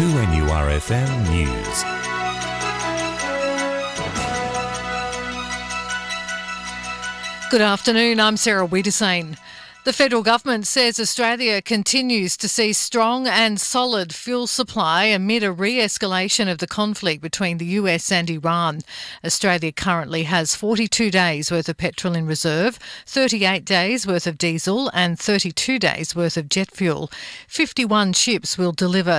2NURFM News. Good afternoon, I'm Sarah Wiedersane. The federal government says Australia continues to see strong and solid fuel supply amid a re-escalation of the conflict between the US and Iran. Australia currently has 42 days worth of petrol in reserve, 38 days worth of diesel and 32 days worth of jet fuel. 51 ships will deliver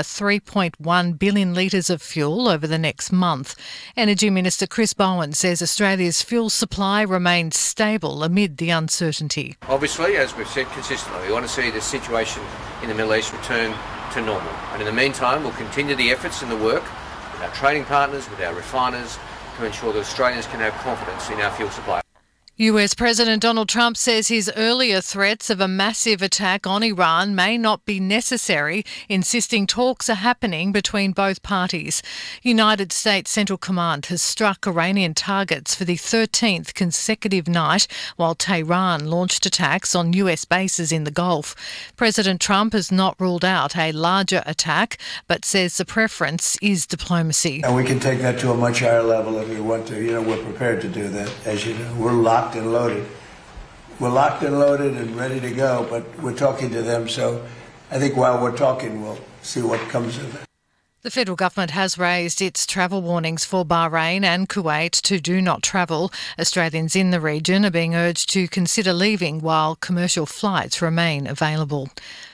3.1 billion litres of fuel over the next month. Energy Minister Chris Bowen says Australia's fuel supply remains stable amid the uncertainty. Obviously, as we've said consistently, we want to see the situation in the Middle East return to normal. And in the meantime, we'll continue the efforts and the work with our trading partners, with our refiners, to ensure that Australians can have confidence in our fuel supply. US President Donald Trump says his earlier threats of a massive attack on Iran may not be necessary, insisting talks are happening between both parties. United States Central Command has struck Iranian targets for the 13th consecutive night, while Tehran launched attacks on US bases in the Gulf. President Trump has not ruled out a larger attack, but says the preference is diplomacy. And we can take that to a much higher level if we want to. We're prepared to do that. As you know, we're locked and loaded. We're locked and loaded and ready to go, but we're talking to them, so I think while we're talking, we'll see what comes of it. The federal government has raised its travel warnings for Bahrain and Kuwait to do not travel. Australians in the region are being urged to consider leaving while commercial flights remain available.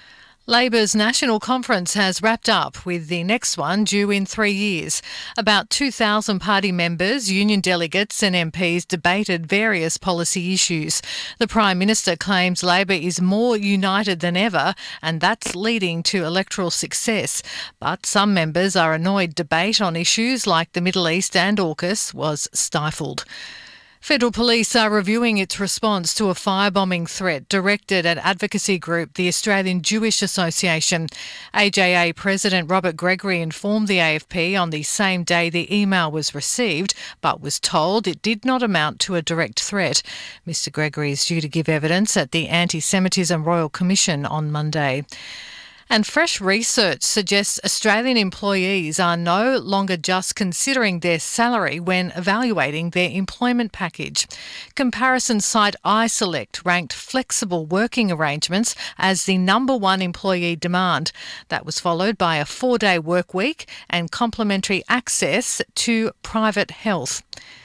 Labor's National Conference has wrapped up, with the next one due in 3 years. About 2,000 party members, union delegates and MPs debated various policy issues. The Prime Minister claims Labor is more united than ever, and that's leading to electoral success. But some members are annoyed debate on issues like the Middle East and AUKUS was stifled. Federal Police are reviewing its response to a firebombing threat directed at advocacy group the Australian Jewish Association. AJA President Robert Gregory informed the AFP on the same day the email was received, but was told it did not amount to a direct threat. Mr Gregory is due to give evidence at the Anti-Semitism Royal Commission on Monday. And fresh research suggests Australian employees are no longer just considering their salary when evaluating their employment package. Comparison site iSelect ranked flexible working arrangements as the #1 employee demand. That was followed by a 4-day work week and complementary access to private health.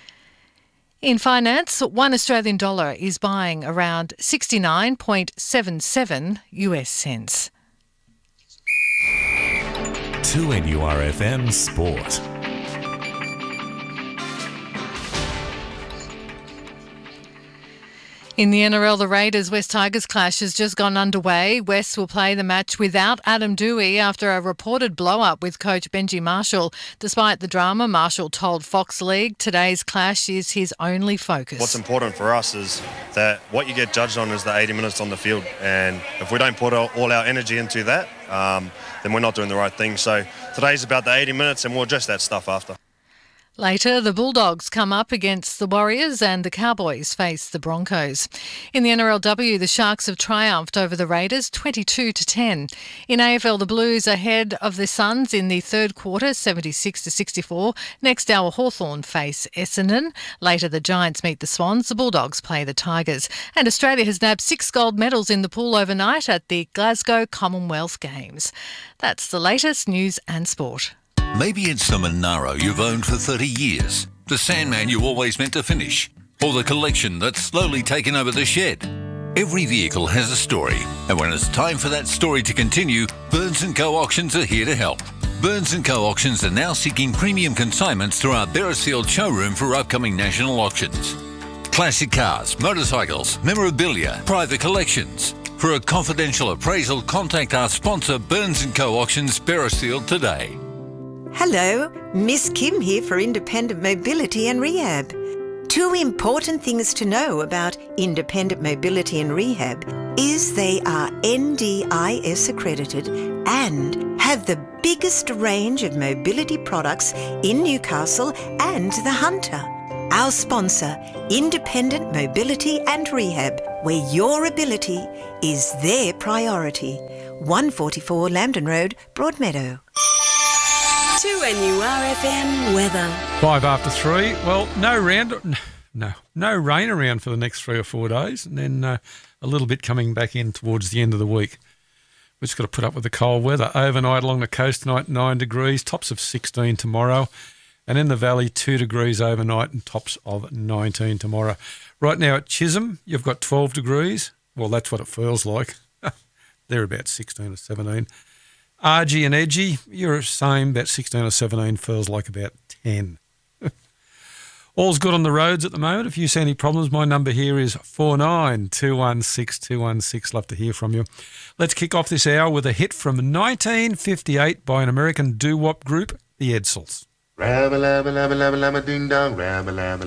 In finance, $1 Australian dollar is buying around 69.77 US cents. 2NURFM Sport. In the NRL, the Raiders-West Tigers clash has just gone underway. West will play the match without Adam Doueihi after a reported blow-up with coach Benji Marshall. Despite the drama, Marshall told Fox League today's clash is his only focus. What's important for us is that what you get judged on is the 80 minutes on the field. And if we don't put all our energy into that, then we're not doing the right thing. So today's about the 80 minutes and we'll address that stuff after. Later, the Bulldogs come up against the Warriors and the Cowboys face the Broncos. In the NRLW, the Sharks have triumphed over the Raiders 22-10. In AFL, the Blues ahead of the Suns in the third quarter, 76-64. Next hour, Hawthorn face Essendon. Later, the Giants meet the Swans. The Bulldogs play the Tigers. And Australia has nabbed 6 gold medals in the pool overnight at the Glasgow Commonwealth Games. That's the latest news and sport. Maybe it's the Monaro you've owned for 30 years, the Sandman you always meant to finish, or the collection that's slowly taken over the shed. Every vehicle has a story, and when it's time for that story to continue, Burns & Co Auctions are here to help. Burns & Co Auctions are now seeking premium consignments through our Beresfield showroom for upcoming national auctions. Classic cars, motorcycles, memorabilia, private collections. For a confidential appraisal, contact our sponsor Burns & Co Auctions Beresfield today. Hello, Miss Kim here for Independent Mobility and Rehab. 2 important things to know about Independent Mobility and Rehab is they are NDIS accredited and have the biggest range of mobility products in Newcastle and the Hunter. Our sponsor, Independent Mobility and Rehab, where your ability is their priority. 144 Lambton Road, Broadmeadow. 2NURFM weather. 5 after 3. Well, no rain around for the next 3 or 4 days, and then a little bit coming back in towards the end of the week. We've just got to put up with the cold weather. Overnight along the coast tonight, 9 degrees, tops of 16 tomorrow. And in the valley, 2 degrees overnight and tops of 19 tomorrow. Right now at Chisholm, you've got 12 degrees. Well, that's what it feels like. They're about 16 or 17. Argy and Edgy, you're the same, about 16 or 17, feels like about 10. All's good on the roads at the moment. If you see any problems, my number here is 49216216. Love to hear from you. Let's kick off this hour with a hit from 1958 by an American doo-wop group, the Edsels. Rabba-labba-labba-labba-labba-ding-dong, rabba-labba.